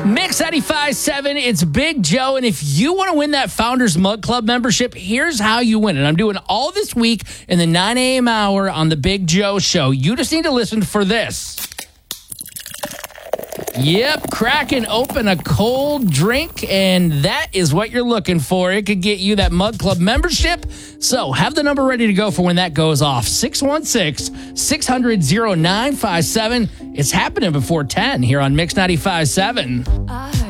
Mix 95.7, it's Big Joe, and if you want to win that Founders Mug Club membership, here's how you win it. I'm doing all this week in the 9 a.m. hour on the Big Joe Show. You just need to listen for this. Yep, cracking open a cold drink, and that is what you're looking for. It could get you that Mug Club membership. So have the number ready to go for when that goes off. 616-600-0957. It's happening before 10 here on Mix 95.7.